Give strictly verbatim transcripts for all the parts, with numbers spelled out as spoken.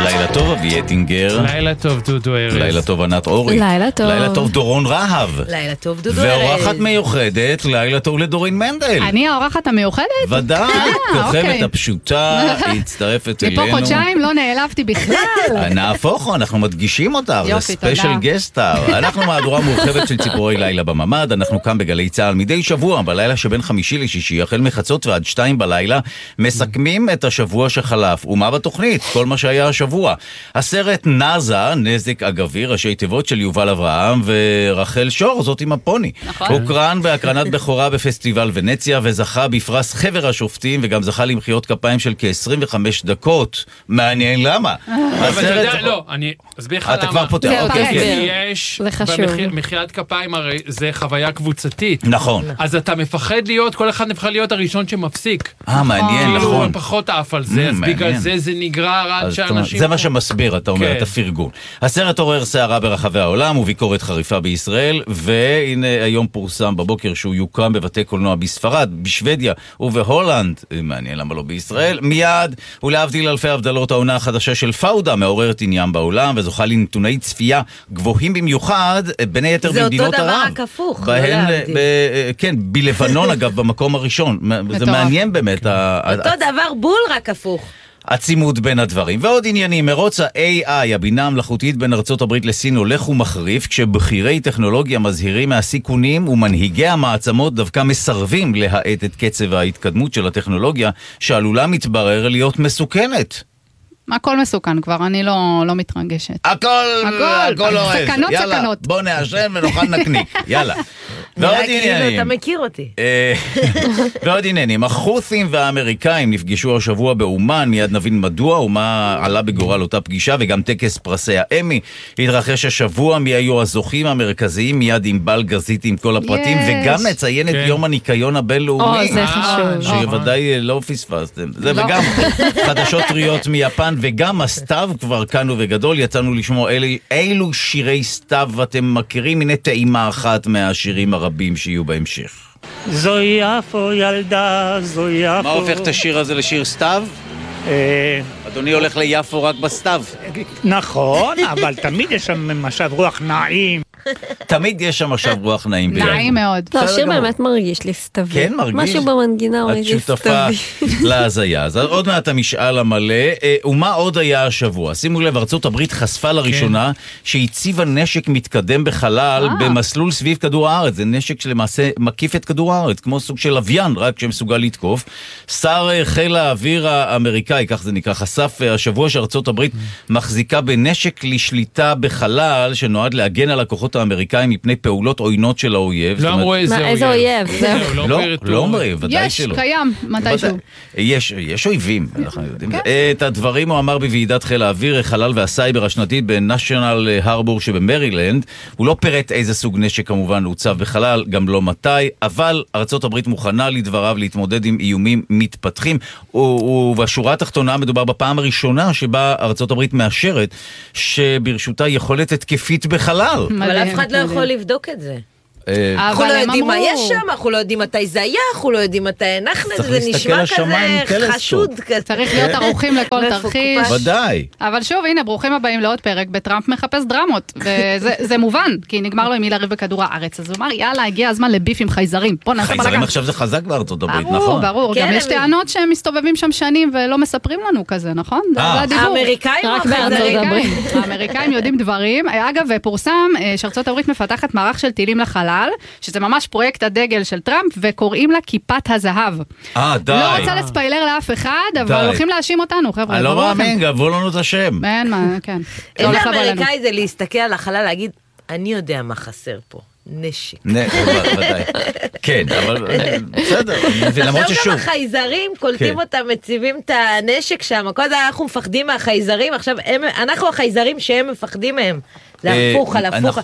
לילה טוב, אבי אטינגר. לילה טוב, דודו ארז. לילה טוב, ענת אורי. לילה טוב. לילה טוב, דורון רהב. לילה טוב, דודו ארז. ואורחת מיוחדת, לילה טוב לדורין מנדל. אני האורחת המיוחדת? ודאי, כוכבת הפשוטה, היא הצטרפת אלינו. מפה חודשיים לא נעלבתי בכלל. נהפוך, אנחנו מדגישים אותה, זה ספיישל גסטאר. אנחנו מהדורה מורחבת של ציפורי לילה בממד, אנחנו כאן בגלי צהל מדי שבוע, בלילה שבין חמישי לשישי, החל מחצות ועד שתיים בלילה, מסכמים את השבוע שחלף. ומה בתוכנית? כל מה שהיה השבוע. הסרט נאזה, נזק אגבי, ראשי תיבות של יובל אברהם ורחל שור, זאת עם הפוני. נכון. הוקרן בהקרנת בכורה בפסטיבל ונציה, וזכה בפרס חבר השופטים, וגם זכה למחיאות כפיים של כ-עשרים וחמש דקות. מעניין למה. אבל אתה יודע, לא, אני אסביר לך למה. אתה כבר פותח, אוקיי, כן. יש, זה חשוב. במחיאת כפיים הרי זה חוויה קבוצתית. נכון. אז אתה מפחד להיות, כל אחד מפחד להיות הראשון שמפסיק. אה, מעניין, נכון. כאילו פחות אף על זה, אז בגלל זה זה נגרר עד שאנשים... זה מה שמסביר, אתה אומר, את הפרגון. הסרט עורר סערה ברחבי העולם וביקורת חריפה בישראל, והנה היום פורסם בבוקר שהוא יוקרן בבתי קולנוע בספרד, בשוודיה ובהולנד, מעניין למה לא בישראל, מיד, ולהבדיל אלפי הבדלות, העונה החדשה של פאודה מעוררת עניין בעולם, וזוכה לנתוני צפייה גבוהים במיוחד, בין היתר במדינות ערב. זה אותו דבר רק הפוך, לא להבדיל. כן, בלבנון אגב, במקום הראשון. זה מעניין באמת. אותו דבר בול רק הפוך. עצימות בין הדברים. ועוד עניינים, מרוץ ה-איי איי, הבינה המלאכותית בין ארצות הברית לסין, הולך ומחריף, כשבחירי טכנולוגיה מזהירים מהסיכונים, ומנהיגי המעצמות דווקא מסרבים להאט את קצב ההתקדמות של הטכנולוגיה, שעלולה מתברר להיות מסוכנת. הכל מסוכן כבר, אני לא, לא מתרגשת. הכל, הכל לא אוהב. סכנות, יאללה, סכנות. בוא נאשן ונוכל נקניק. יאללה. ועוד עניינים. אתה מכיר אותי. ועוד עניינים. החות'ים והאמריקאים נפגשו השבוע באומן, מיד נבין מדוע ומה עלה בגורל אותה פגישה, וגם טקס פרסי האמי התרחש השבוע, מי היו הזוכים המרכזיים, מיד עם בל גזית עם כל הפרטים, וגם נציין את יום הניקיון הבינלאומי. או, זה חשוב. שוודאי לא פספסתם. זה וגם חדשות טריות מיפן, וגם הסתיו כבר כאן ובגדול, יצאנו לשמוע אילו שירי סתיו אתם מכירים, הנה טעימה אחת מהשירים הרבים שיהיו בהמשך. זו יפו ילדה, זו יפו. מה הופך את השיר הזה לשיר סתיו? אדוני הולך ליפו רק בסתיו. נכון, אבל תמיד יש שם משב רוח נעים. תמיד יש שם משב רוח נעים. נעים מאוד. לא, השיר באמת מרגיש לי סתווי. כן, מרגיש. משהו במנגינה מרגיש לי סתווי. את שותפה להזיה. אז עוד מעט המשאל המלא. ומה עוד היה השבוע? שימו לב, ארצות הברית חשפה לראשונה שהציבה נשק מתקדם בחלל במסלול סביב כדור הארץ. זה נשק שלמעשה מקיף את כדור הארץ, כמו סוג של לוויין, רק שמסוגל לתקוף. שר חיל האוויר האמריקאי, כך זה נקרא, חשף השבוע שארצות הברית מחזיקה בנשק לשליטה בחלל, שנועד להגן על הכוחות האמריקאים מפני פעולות עוינות של האויב. לא אמרו איזה אויב. לא, לא אומרים, ודאי שלא. יש, קיים, מתישהו. יש, יש אויבים, אנחנו יודעים. את הדברים הוא אמר בוועידת חיל האוויר, החלל והסייבר השנתית בנשיונל הרבור שבמרילנד. הוא לא פירט איזה סוג נשק כמובן הוצב בחלל, גם לא מתי, אבל ארצות הברית מוכנה לדבריו להתמודד עם איומים מתפתחים, ובשורה התחתונה מדובר בפעם הראשונה שבה ארצות הברית מאשרת שברשותה יכולת התקפית בחלל. אבל אף אחד לא יכול לבדוק את זה. אנחנו לא יודעים מה יש שם, אנחנו לא יודעים מתי זה היה, אנחנו לא יודעים מתי הנחנו, זה נשמע כזה חשוד. צריך להיות ערוכים לכל תרחיש. ודאי. אבל שוב, הנה, ברוכים הבאים לעוד פרק, בטראמפ מחפש דרמות, וזה מובן, כי נגמר לו עם מי לריב בכדור הארץ, אז הוא אמר, יאללה, הגיע הזמן לביף עם חייזרים. חייזרים עכשיו זה חזק בארצות הברית, נכון? ברור, ברור, גם יש טענות שהם מסתובבים שם שנים ולא מספרים לנו כזה, נכון? האמריקאים או החייזרים? האמריקאים יודעים דברים. אגב, פורסם שארצות הברית מפתחת מערך של טילים לחלל, שזה ממש פרויקט הדגל של טראמפ, וקוראים לה כיפת הזהב. אה, די. לא רוצה לספיילר לאף אחד, אבל הולכים להאשים אותנו, חבר'ה. אני לא מאמין, גבו לנו את השם. אין מה, כן. איזה אמריקאי זה להסתכל על החלל, להגיד, אני יודע מה חסר פה. נשק. ודאי. כן, אבל בסדר. עכשיו גם החייזרים קולטים אותם, מציבים את הנשק שם. קודם אנחנו מפחדים מהחייזרים, עכשיו אנחנו החייזרים שהם מפחדים מהם. זה הפוך על הפוך.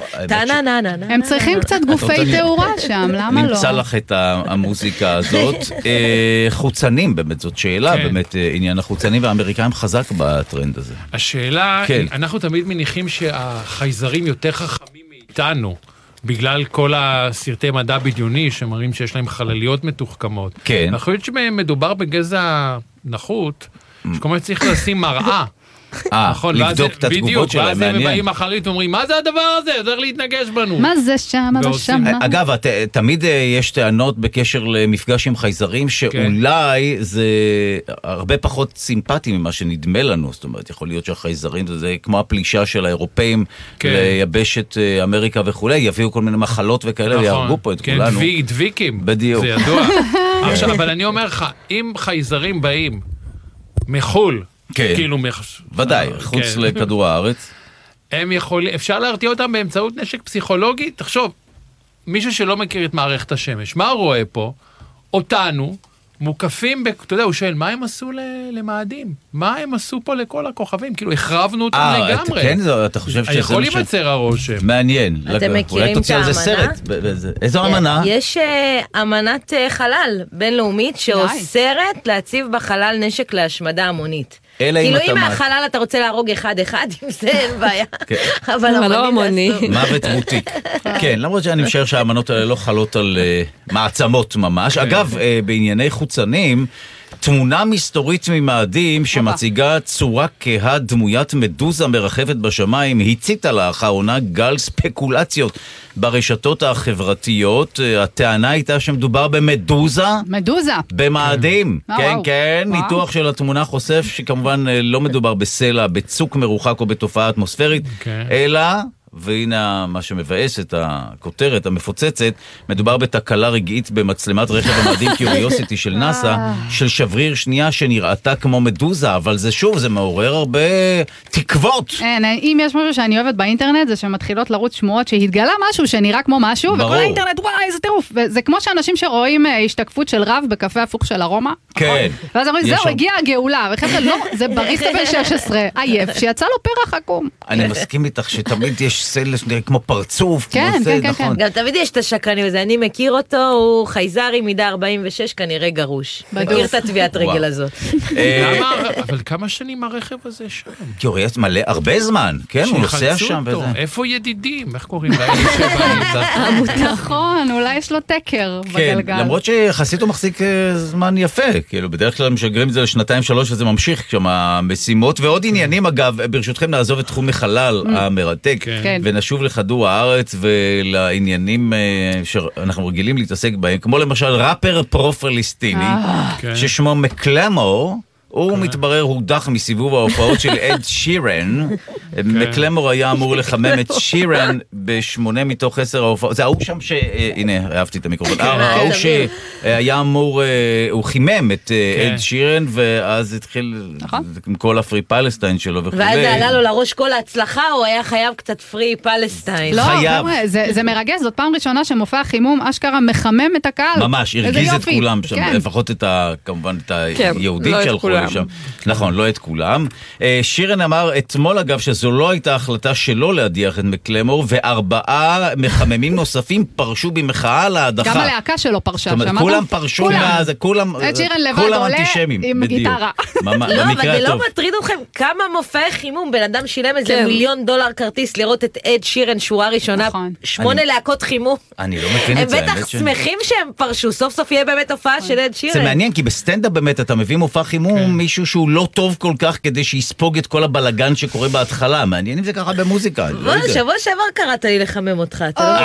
הם צריכים קצת גופי תאורה שם, למה לא? נמצא לך את המוזיקה הזאת. חוצנים, באמת, זאת שאלה, באמת עניין החוצנים, והאמריקאים חזק בטרנד הזה. השאלה, אנחנו תמיד מניחים שהחייזרים יותר חכמים מאיתנו. בגלל כל הסרטי מדע בדיוני שמראים שיש להם חלליות מתוחכמות. כן. אנחנו יודעים שמדובר בגזע נחות, שכלומר צריך לשים מראה. נכון, לבדוק את התגובות שלהם, ואז הם באים אחרית ואומרים, מה זה הדבר הזה? צריך להתנגש בנו. מה זה שם, מה זה שם? אגב, תמיד יש טענות בקשר למפגש עם חייזרים, שאולי זה הרבה פחות סימפטי ממה שנדמה לנו, זאת אומרת, יכול להיות שהחייזרים זה כמו הפלישה של האירופאים ליבשת אמריקה וכו', יביאו כל מיני מחלות וכאלה, ויהרגו פה את כולנו. כן, דביקים, בדיוק. זה ידוע. עכשיו, אבל אני אומר לך, אם חייזרים באים מחול, כאילו ודאי, חוץ לכדור הארץ, הם יכולים, אפשר להרתיע אותם באמצעות נשק פסיכולוגי. תחשוב, מישהו שלא מכיר את מערכת השמש, מה הוא רואה פה? אותנו מוקפים, אתה יודע, הוא שואל, מה הם עשו למאדים? מה הם עשו פה לכל הכוכבים? כאילו, החרבנו אותם לגמרי. כן, אתה חושב שזה... יכול להיווצר הרושם. מעניין. אתם מכירים את האמנה? איזו אמנה? יש אמנת חלל בינלאומית שאוסרת להציב בחלל נשק להשמדה המונית. כאילו אם מהחלל אתה רוצה להרוג אחד אחד, עם זה אין בעיה. אבל לא המוני. מוות מותיק. כן, למרות שאני משער שהאמנות האלה לא חלות על מעצמות ממש. אגב, בענייני חוצנים, תמונה מסתורית ממאדים שמציגה צורה כהה דמוית מדוזה מרחבת בשמיים הציתה לאחרונה גל ספקולציות ברשתות החברתיות. הטענה הייתה שמדובר במדוזה. מדוזה. במאדים. כן, כן. ניתוח של התמונה חושף שכמובן לא מדובר בסלע, בצוק מרוחק או בתופעה אטמוספרית, אלא... והנה מה שמבאס את הכותרת המפוצצת, מדובר בתקלה רגעית במצלמת רכב המאדים קיוריוסיטי של נאסא, של שבריר שנייה שנראתה כמו מדוזה, אבל זה שוב, זה מעורר הרבה תקוות. אם יש משהו שאני אוהבת באינטרנט, זה שמתחילות לרוץ שמועות שהתגלה משהו שנראה כמו משהו, וכל האינטרנט, וואי, איזה טירוף. וזה כמו שאנשים שרואים השתקפות של רב בקפה הפוך של ארומה. כן. ואז אומרים, זהו, הגיעה הגאולה, וחבר'ה, לא, זה בריסטה בן שש עשרה, עייף, שיצא לו פרח עקום. אני מסכים איתך שתמיד יש סלע שנראה כמו פרצוף. כן, כן, כן, כן. גם תמיד יש את השקרנים הזה, אני מכיר אותו, הוא חייזר עם מידה ארבעים ושש, כנראה גרוש. מכיר את התביעת רגל הזאת. אבל כמה שנים הרכב הזה שם? קיוריוס מלא, הרבה זמן, כן, הוא נוסע שם וזה. איפה ידידים? איך קוראים להם? נכון, אולי יש לו תקר בגלגל. כן, למרות שיחסית הוא מחזיק זמן יפה, כאילו בדרך כלל משגרים את זה לשנתיים שלוש וזה ממשיך שם המשימות ועוד עניינים. אגב, ברשותכם נעזוב את תחום החלל המרתק ונשוב לכדור הארץ ולעניינים שאנחנו רגילים להתעסק בהם, כמו למשל ראפר פרו-פלסטיני ששמו מקלמור. הוא מתברר הודח מסיבוב ההופעות של אד שירן. מקלמור היה אמור לחמם את שירן בשמונה מתוך עשר ההופעות. זה ההוא שם ש... הנה, אהבתי את המיקרופון. ההוא שהיה אמור... הוא חימם את אד שירן, ואז התחיל עם כל הפרי פלסטיין שלו וכו'. ואז זה עלה לו לראש כל ההצלחה, הוא היה חייב קצת פרי פלסטיין. לא, חבר'ה, זה מרגש, זאת פעם ראשונה שמופע החימום אשכרה מחמם את הקהל. ממש, הרגיז את כולם שם, לפחות את ה... כמובן את היהודים שהלכו שם. נכון, לא את כולם. שירן אמר אתמול אגב שזו לא הייתה החלטה שלו להדיח את מקלמור, וארבעה מחממים נוספים פרשו במחאה להדחה. גם הלהקה שלו פרשה. זאת אומרת, כולם פרשו מהזה, כולם אנטישמים. עם גיטרה. לא, אבל זה לא מטריד אתכם כמה מופעי חימום, בן אדם שילם איזה מיליון דולר כרטיס לראות את אד שירן שורה ראשונה, שמונה להקות חימום. אני לא מבין את זה. הם בטח שמחים שהם פרשו, סוף סוף יהיה באמת הופעה של אד שירן. זה מעניין, כי בסטנדאפ באמת אתה מביא מופע חימום מישהו שהוא לא טוב כל כך כדי שיספוג את כל הבלגן שקורה בהתחלה. מעניין אם זה ככה במוזיקה. שבוע שעבר קראת לי לחמם אותך, אתה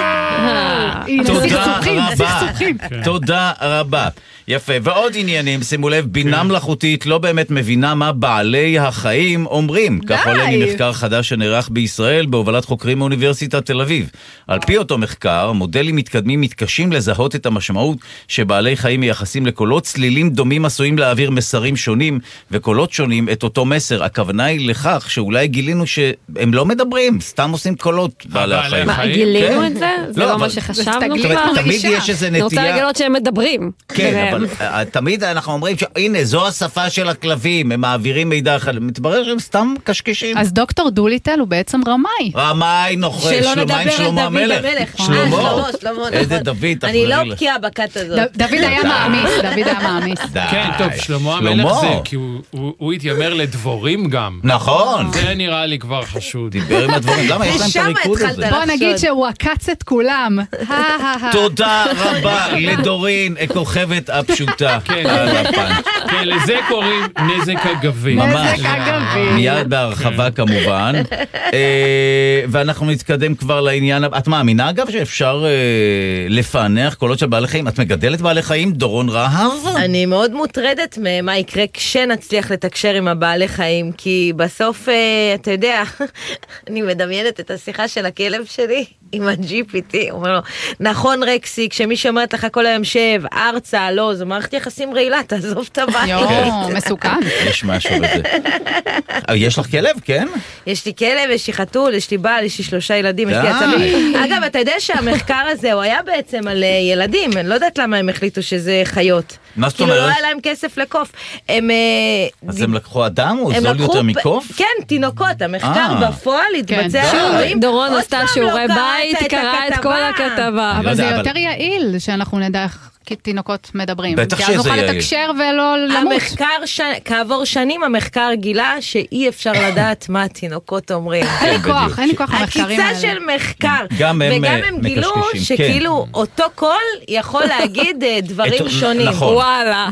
לא מבין? תודה רבה. יפה, ועוד עניינים, שימו לב, בינה מלאכותית לא באמת מבינה מה בעלי החיים אומרים. כך עולה ממחקר חדש שנערך בישראל בהובלת חוקרים מאוניברסיטת תל אביב. על פי אותו מחקר, מודלים מתקדמים מתקשים לזהות את המשמעות שבעלי חיים מייחסים לקולות. צלילים דומים עשויים להעביר מסרים שונים וקולות שונים את אותו מסר. הכוונה היא לכך שאולי גילינו שהם לא מדברים, סתם עושים קולות בעלי החיים. מה, גילינו את זה? זה לא מה שחשבנו כבר? תמיד יש איזה נטייה. אני רוצה לגלות שהם מדברים. כן, אבל תמיד אנחנו אומרים שהנה, זו השפה של הכלבים, הם מעבירים מידע אחר, מתברר שהם סתם קשקשים. אז דוקטור דוליטל הוא בעצם רמאי. רמאי נוחש, שלמה עם שלמה המלך. שלמה, איזה דוד. אני לא בקיאה בקט הזאת. דוד היה מאמיס, דוד היה מאמיס. כן, טוב, שלמה המלך זה, כי הוא התיימר לדבורים גם. נכון. זה נראה לי כבר חשוד. דיבר עם הדבורים, למה יש להם את הריקוד הזה? בוא נגיד שהוא עקץ את כולם. לכולם. תודה רבה לדורין, כוכבת הפשוטה. כן, לזה קוראים נזק אגבי. נזק אגבי. מיד בהרחבה כמובן. ואנחנו נתקדם כבר לעניין. את מאמינה אגב שאפשר לפענח קולות של בעלי חיים? את מגדלת בעלי חיים, דורון רהב? אני מאוד מוטרדת ממה יקרה כשנצליח לתקשר עם הבעלי חיים, כי בסוף, אתה יודע, אני מדמיינת את השיחה של הכלב שלי עם ה-ג'י פי טי, הוא אומר לו, נכון רקסי, כשמי שאומרת לך כל היום שב, ארצה, לא, זו מערכת יחסים רעילה, תעזוב את הבית. יואו, מסוכן. יש משהו בזה. יש לך כלב, כן? יש לי כלב, יש לי חתול, יש לי בעל, יש לי שלושה ילדים, יש לי עצבים. אגב, אתה יודע שהמחקר הזה, הוא היה בעצם על ילדים, אני לא יודעת למה הם החליטו שזה חיות. מה זאת אומרת? כאילו לא היה להם כסף לקוף. אז הם לקחו אדם או זול יותר מקוף? כן, תינוקות, המחקר בפועל התבצע. דורון עשתה שיעורי בית, קרא את כל הכתבה. אבל זה יותר יעיל שאנחנו נדע איך תינוקות מדברים. בטח שזה יעיל. כי אז נוכל יעיל. לתקשר ולא למות. כעבור שנים המחקר גילה שאי אפשר לדעת מה התינוקות אומרים. אין לי כוח, אין לי כוח המחקרים האלה. הקיצה של מחקר. גם הם וגם הם גילו שכאילו אותו קול יכול להגיד דברים שונים. נכון. וואלה.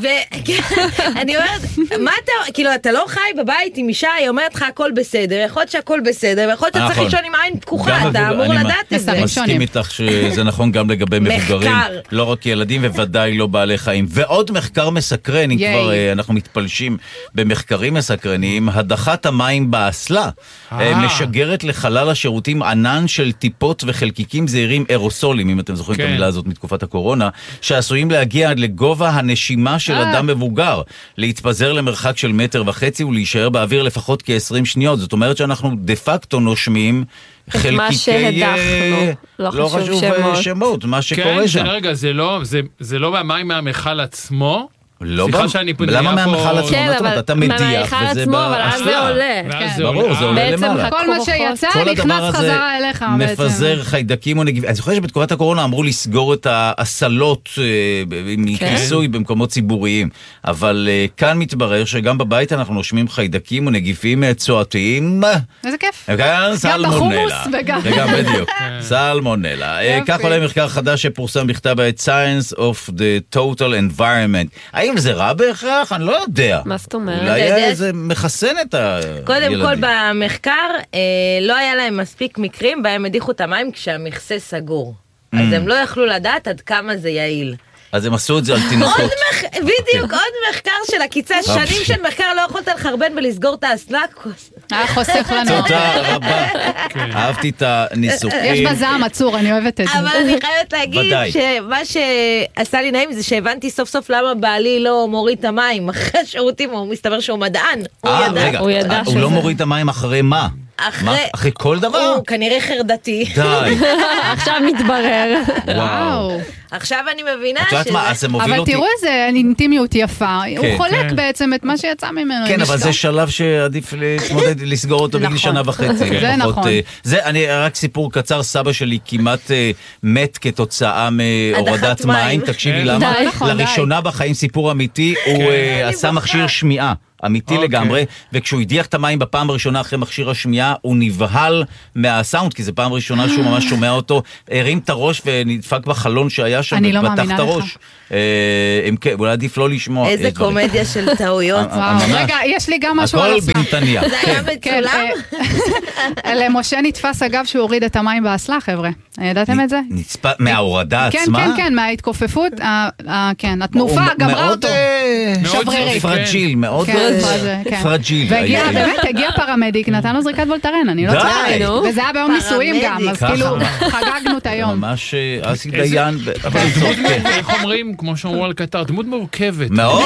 אני אומרת, מה אתה, כאילו אתה לא חי בבית עם אישה, היא אומרת לך הכל בסדר, יכול להיות שהכל בסדר, ויכול להיות שאתה צריך לישון עם עין פקוחה, אתה אמור לדעת את זה. אני מסכים איתך שזה נכון גם לגבי מבוגרים, לא רק ילדים ודאי לא בעלי חיים. ועוד מחקר מסקרן, אם כבר אנחנו מתפלשים במחקרים מסקרנים, הדחת המים באסלה משגרת לחלל השירותים ענן של טיפות וחלקיקים זעירים אירוסולים, אם אתם זוכרים את המילה הזאת מתקופת הקורונה, שעשויים להגיע עד לגובה הנשימה של אדם מבוגר, להתפזר למרחק של מטר וחצי ולהישאר באוויר לפחות כ-עשרים שניות. זאת אומרת שאנחנו דה פקטו נושמים חלקיקי, מה שהדחנו, לא לא חשוב חשוב שמות. שמות, מה שקורה כן, שם. זה רגע, זה לא, זה, זה לא מהמים מהמכל עצמו. לא סליחה בא- שאני פה... למה נהיה מהמכל פה- עצמו? כן, מה זאת אומרת? אבל אתה מדיח, מהמכל וזה עצמו, אבל אז זה באסלה. עולה. ואז כן. זה ברור, עולה. זה עולה בעצם למעלה. כל מה שיצא כל נכנס הדבר הזה חזרה אליך בעצם. מפזר חיידקים או נגיפים. אני זוכר שבתקופת הקורונה אמרו לסגור את האסלות אה, מכיסוי במקומות ציבוריים, אבל אה, כאן מתברר שגם בבית אנחנו נושמים חיידקים או נגיפים אה, צואתיים. איזה כיף. גם סלמונלה. בחומוס וגם- וגם בדיוק, סלמונלה. אה, יופי. כך עולה מחקר חדש שפורסם בכתב העת Science of the Total Environment. האם זה רע בהכרח? אני לא יודע. מה זאת אומרת? אולי אתה יודע- זה מחסן את הילדים. קודם כל במחקר אה, לא היה להם מספיק מקרים בהם הדיחו את המים כשהמכסה סגור. אז הם לא יכלו לדעת עד כמה זה יעיל. אז הם עשו את זה על תינוקות. עוד מח... בדיוק, עוד מחקר של הקיצה, שנים של מחקר לא יכולת לחרבן ולסגור את האסלה. היה חוסך לנו. תודה רבה. אהבתי את הניסוחים. יש בה זעם עצור, אני אוהבת את זה. אבל אני חייבת להגיד ודאי. שמה שעשה לי נעים זה שהבנתי סוף סוף למה בעלי לא מוריד את המים אחרי השירותים, הוא מסתבר שהוא מדען. הוא אה, ידע. רגע, הוא ידע הוא שזה- לא מוריד את המים אחרי מה? אחרי- מה? אחרי כל דבר? הוא כנראה חרדתי. די. עכשיו מתברר. וואו. עכשיו אני מבינה את יודעת שזה... מה, אז זה מוביל אבל אותי... תראו איזה אינטימיות יפה. הוא כן. חולק כן. בעצם את מה שיצא ממנו. כן, עם אבל אשתו. זה שלב שעדיף להתמודד, לסגור אותו בגיל נכון. שנה וחצי. זה לפחות, נכון. אה, זה, אני, רק סיפור קצר, סבא שלי כמעט אה, מת כתוצאה מהורדת הדחת מים. מים. תקשיבי כן. למה? די, נכון, די. לראשונה בחיים סיפור אמיתי, הוא אה, עשה מכשיר שמיעה. אמיתי אוקיי. לגמרי, וכשהוא הדיח את המים בפעם הראשונה אחרי מכשיר השמיעה, הוא נבהל מהסאונד, כי זו פעם ראשונה שהוא ממש שומע אותו, הרים את הראש ונדפק בחלון שהיה שם, אני לא ופתח מאמינה את הראש. לך. אה, אם כן, אולי עדיף לא לשמוע. איזה יש דברים. קומדיה של טעויות. וואו, ממש. רגע, יש לי גם משהו על הכל הסף. בנתניה. זה היה כן, מצולם? אה, למשה נתפס אגב שהוא הוריד את המים באסלה, חבר'ה. ידעתם את זה? נצפה מההורדה כן, עצמה? כן, כן, מההתכופפות, ה- ה- כן, התנופה הוא גמרה מאוד, אותו. אה, מאוד שברירי. פרג'יל, מאוד כן, אה, מה זה, כן. פרג'יל. והגיע, היה- באמת, הגיע פרמדיק, נתן לו זריקת וולטרן, אני לא די. צוחקת. נו. וזה היה ביום נישואים גם, אז ככה. כאילו חגגנו את היום. ממש אה, אסי איזה- דיין. אבל דמות, איך אומרים, כמו שאמרו על קטר, דמות מורכבת. מאוד.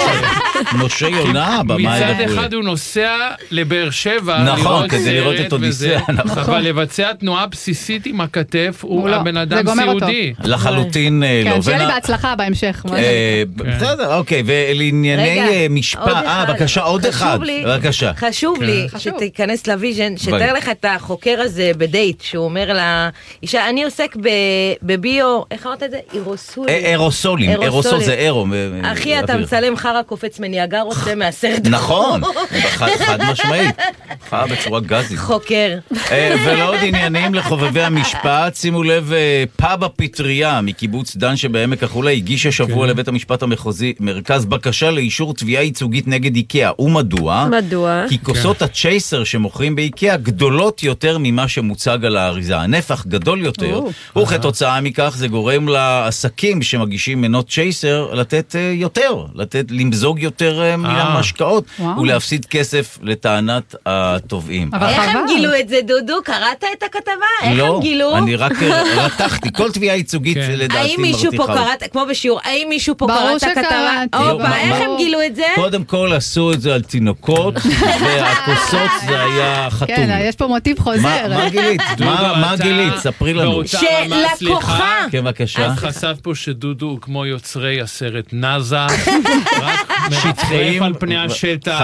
משה יונה, במאי מצד רפואי. אחד הוא נוסע לבאר שבע, נכון, כדי לראות את סרט אודיסאה, וזה, נכון. אבל לבצע תנועה בסיסית עם הכתף, הוא הוא לא, הבן זה אדם גומר אותו. סיעודי. לחלוטין אה, לא. כן, שיהיה לי ונ- בהצלחה בהמשך. מה זה? אה, בסדר, אוקיי, ולענייני רגע, אה, משפט, עוד אה, אחד. בבקשה, עוד עוד אחד, בבקשה. חשוב לי שתיכנס לוויז'ן, שתאר לך את החוקר הזה בדייט, שהוא אומר לאישה, אני עוסק בביו, איך אמרת את זה? אירוסולים. אירוסולים, אירוסול זה אירו. אחי, אתה מצלם חרה קופץ מניאגר, רוצה מהסרט. נכון, חד משמעית. חרה בצורה גזית. חוקר. ולעוד עניינים לחובבי המשפט, שימו לב, פאב הפטריה מקיבוץ דן שבעמק החולה הגיש השבוע לבית המשפט המחוזי מרכז בקשה לאישור תביעה ייצוגית נגד איקאה. ומדוע? מדוע? כי כוסות הצ'ייסר שמוכרים באיקאה גדולות יותר ממה שמוצג על האריזה. הנפח גדול יותר, וכתוצאה מכך זה גורם לעסקים שמגישים מנות צ'ייסר לתת יותר, לתת, למזוג יותר מן המשקאות, ולהפסיד כסף לטענת התובעים. איך הם גילו את זה, דודו? קראת את הכתבה? איך הם גילו? לא, אני רק רתחתי. כל תביעה ייצוגית לדעתי האם מישהו פה קראת, כמו בשיעור, האם מישהו פה קראת את הכתבה? אופה, איך הם גילו את זה? קודם כל עשו את זה על תינוקות, והכוסות זה היה חתום. כן, יש פה מוטיב חוזר. מה גילית? מה גילית? ספרי לנו. שלקוחה. כן, בבקשה. אז חשף פה שדודו הוא כמו יוצרי הסרט נאזה, רק מתחייב על פני השטח,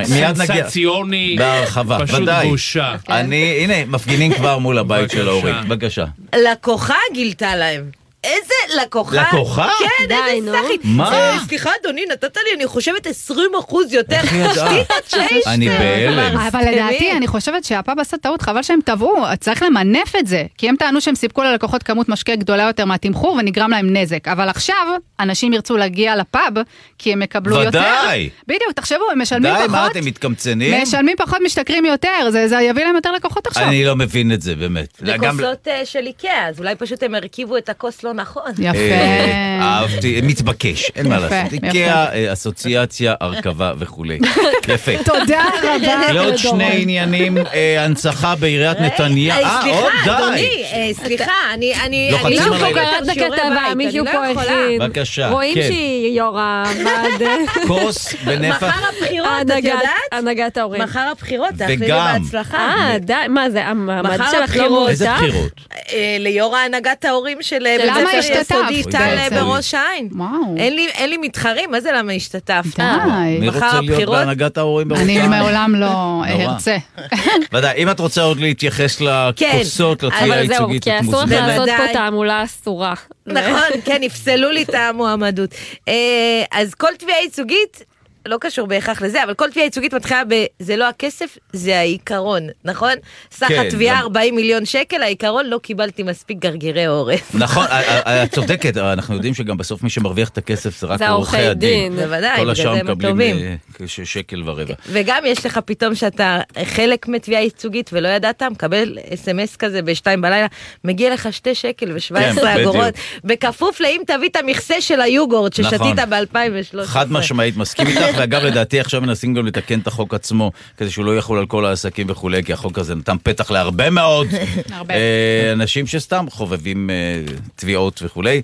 סנסציוני, בהרחבה, פשוט ודאי. בושה. אני, הנה, מפגינים כבר מול הבית של ההורים. בבקשה. לקוחה גילתה להם. איזה לקוחה? לקוחה? כן, איזה סחית. מה? סליחה, אדוני, נתת לי, אני חושבת עשרים אחוז יותר. אני בהלם. אבל לדעתי, אני חושבת שהפאב עשה טעות, חבל שהם טבעו, צריך למנף את זה, כי הם טענו שהם סיפקו ללקוחות כמות משקה גדולה יותר מהתמחור, ונגרם להם נזק. אבל עכשיו, אנשים ירצו להגיע לפאב, כי הם יקבלו יותר. ודאי. בדיוק, תחשבו, הם משלמים פחות. די, מה אתם מתקמצנים? משלמים פחות, משתכרים יותר, זה יביא להם יותר לקוחות עכשיו. אני לא מבין את זה, באמת. זה כוסות של איקאה, אז אולי פשוט הם הרכיבו את הכוס לא נכון. יפה. אהבתי, מתבקש, אין מה לעשות. איקאה, אסוציאציה, הרכבה וכולי. יפה. תודה רבה. לעוד שני עניינים, הנצחה בעיריית נתניה. אה, עוד די. סליחה, אדוני, סליחה, אני לא מישהו פה קראת בכתבה, מישהו פה הכין. בבקשה, רואים שהיא יורה ועד... כוס בנפח. מחר הבחירות, את יודעת? הנהגת ההורים. מחר הבחירות, תאכלי לי בהצלחה. אה, די, מה זה, המעמד שלך לא מורתח? איזה בחירות? ליו"ר הנהגת ההורים של למה השתתפת? טל בראש העין. אין לי מתחרים, מה זה למה השתתפת? מי רוצה להיות בהנהגת ההורים בראש העין? אני מעולם לא ארצה. ודאי, אם את רוצה עוד להתייחס לכוסות, לתביעה הייצוגית, כי אסור לך לעשות פה תעמולה אסורה. נכון, כן, יפסלו לי את המועמדות. אז כל תביעה ייצוגית, לא קשור בהכרח לזה, אבל כל תביעה ייצוגית מתחילה ב... זה לא הכסף, זה העיקרון, נכון? סך התביעה ארבעים מיליון שקל, העיקרון לא קיבלתי מספיק גרגירי עורף. נכון, את צודקת, אנחנו יודעים שגם בסוף מי שמרוויח את הכסף זה רק עורכי הדין. בוודאי, כל השאר בגלל זה הם טובים. שקל ורבע. וגם יש לך פתאום שאתה חלק מתביעה ייצוגית ולא ידעת, מקבל אס אם אס כזה בשתיים בלילה, מגיע לך שתי שקל ושבע עשרה אגורות, בכפוף לאם תביא את המכסה של היוגורט ששתית ב-אלפיים ושלוש עשרה. חד משמעית, מסכים איתך, ואגב לדעתי עכשיו מנסים גם לתקן את החוק עצמו, כדי שהוא לא יחול על כל העסקים וכולי, כי החוק הזה נתן פתח להרבה מאוד אנשים שסתם חובבים תביעות וכולי.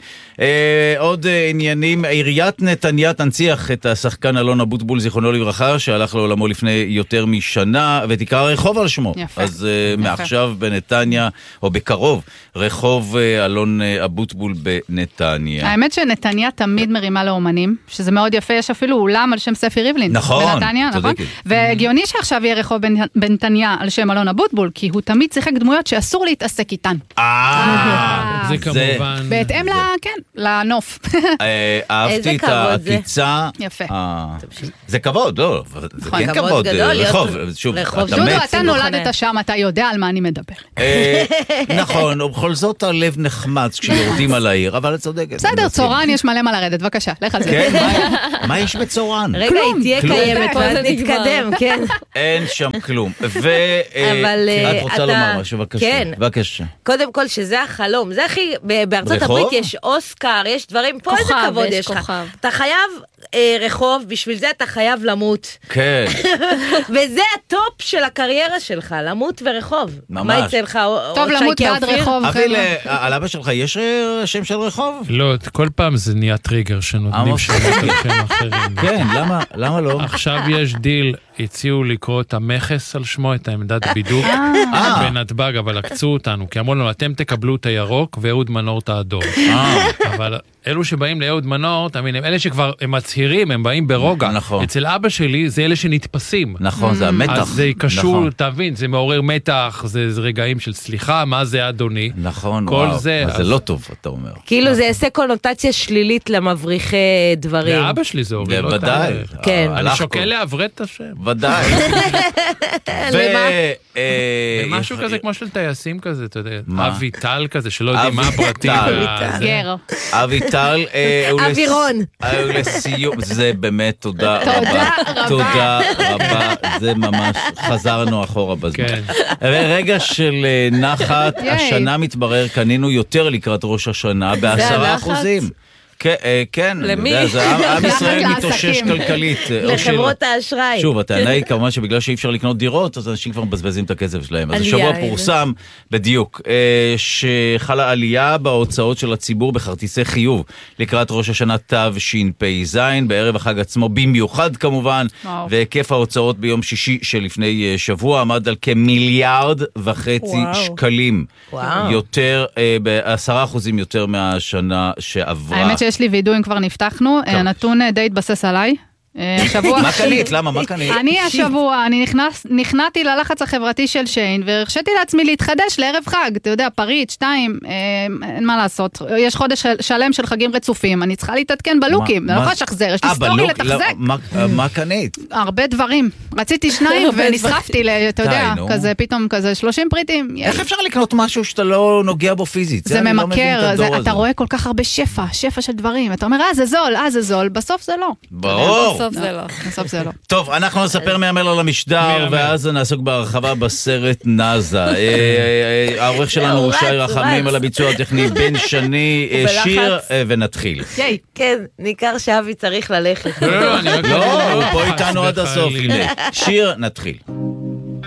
עוד עניינים, עיריית נתניה תנציח את השחקן אלון אבוטבול, זיכרונו לברכה, שהלך לעולמו לפני יותר משנה, ותקרא רחוב על שמו. אז מעכשיו בנתניה, או בקרוב, רחוב אלון אבוטבול בנתניה. האמת שנתניה תמיד מרימה לאומנים, שזה מאוד יפה, יש אפילו אולם על שם ספי ריבלין. נכון, בנתניה, נכון? והגיוני שעכשיו יהיה רחוב בנתניה על שם אלון אבוטבול, כי הוא תמיד שיחק דמויות שאסור להתעסק איתן. אה, זה כמובן. בהתאם ל... כן, לנוף. אהבתי את העקיצה. יפה. זה כבוד, לא, זה כן כבוד. רחוב, שוב, דודו, אתה נולדת שם, אתה יודע על מה אני מדבר. נכון, ובכל זאת הלב נחמץ כשיורדים על העיר, אבל את צודקת. בסדר, צורן יש מלא מה לרדת, בבקשה, לך על זה. כן, מה יש בצורן? רגע, היא תהיה קיימת, ואז נתקדם, כן. אין שם כלום. ואת רוצה לומר משהו, בבקשה. כן. בבקשה. קודם כל, שזה החלום. זה הכי, בארצות הברית יש אוסקר, יש דברים, פה איזה כבוד יש לך. אתה חייב רחוב, בשביל זה אתה חייב למות. כן. וזה הטופ של הקריירה שלך, למות ורחוב. ממש. מה יצא לך? טוב, למות בעד רחוב. אבי, על אבא שלך יש שם של רחוב? לא, כל פעם זה נהיה טריגר שנותנים שמות על שם אחרים. כן, למה למה? למה לא? עכשיו יש דיל, הציעו לקרוא את המכס על שמו, את העמדת בידוק בנתב"ג, אבל עקצו אותנו, כי אמרו לנו, אתם תקבלו את הירוק ואהוד מנור את האדום. אבל אלו שבאים לאהוד מנור, תאמין, הם אלה שכבר הם מצהירים, הם באים ברוגע. אצל אבא שלי זה אלה שנתפסים. נכון, זה המתח. אז זה קשור, תבין, זה מעורר מתח, זה רגעים של סליחה, מה זה אדוני? נכון, וואו. זה לא טוב, אתה אומר. כאילו זה יעשה קונוטציה שלילית למבריחי דברים. לאבא שלי זה הוריד. ודאי. כן. אני שוקל לעברת את השם. ודאי. משהו כזה כמו של טייסים כזה, אתה יודע, אבי טל כזה, שלא יודעים מה הפרטים. גר. אבי טל. אבירון. לסיום, זה באמת תודה רבה. תודה רבה. זה ממש, חזרנו אחורה בזמן. רגע של נחת, השנה מתברר, קנינו יותר לקראת ראש השנה, בעשרה אחוזים. כן, למי? עם ישראל מתאושש כלכלית. לחברות האשראי. שוב, הטענה היא כמובן שבגלל שאי אפשר לקנות דירות, אז אנשים כבר מבזבזים את הכסף שלהם. אז השבוע פורסם, בדיוק, שחלה עלייה בהוצאות של הציבור בכרטיסי חיוב לקראת ראש השנה תשפ"ז, בערב החג עצמו במיוחד כמובן, והיקף ההוצאות ביום שישי שלפני שבוע עמד על כמיליארד וחצי שקלים. יותר, בעשרה אחוזים יותר מהשנה שעברה. האמת שיש לי וידאו אם כבר נפתחנו, הנתון די התבסס עליי. מה קנית? למה? מה קנית? אני השבוע, אני נכנעתי ללחץ החברתי של שיין, והרשיתי לעצמי להתחדש לערב חג, אתה יודע, פריט, שתיים, אין מה לעשות, יש חודש שלם של חגים רצופים, אני צריכה להתעדכן בלוקים, אני לא יכולה לשחזר, יש לי סטורי לתחזק. מה קנית? הרבה דברים, רציתי שניים ונסחפתי, אתה יודע, כזה פתאום כזה שלושים פריטים. איך אפשר לקנות משהו שאתה לא נוגע בו פיזית? זה ממכר, אתה רואה כל כך הרבה שפע, שפע של דברים, אתה אומר, אה, זה זול, אה, זה זול, בסוף זה לא. ברור. בסוף זה לא. בסוף זה לא. טוב, אנחנו נספר מי יאמר על המשדר, ואז נעסוק בהרחבה בסרט נאזה. העורך שלנו הוא שי רחמים, על הביצוע הטכני בן שני, שיר, ונתחיל. כן, ניכר שאבי צריך ללכת. לא, הוא פה איתנו עד הסוף. שיר, נתחיל.